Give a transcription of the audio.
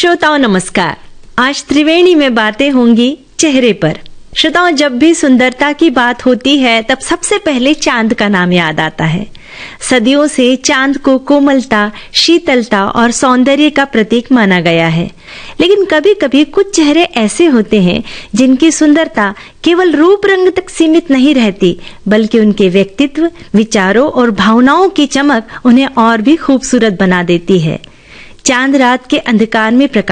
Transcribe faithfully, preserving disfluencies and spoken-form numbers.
श्रोताओं नमस्कार। आज त्रिवेणी में बातें होंगी चेहरे पर। श्रोताओं, जब भी सुंदरता की बात होती है तब सबसे पहले चांद का नाम याद आता है। सदियों से चांद को कोमलता, शीतलता और सौंदर्य का प्रतीक माना गया है। लेकिन कभी कभी कुछ चेहरे ऐसे होते हैं जिनकी सुंदरता केवल रूप रंग तक सीमित नहीं रहती, बल्कि उनके व्यक्तित्व, विचारों और भावनाओं की चमक उन्हें और भी खूबसूरत बना देती है। चांद रात के अंधकार में प्रकाश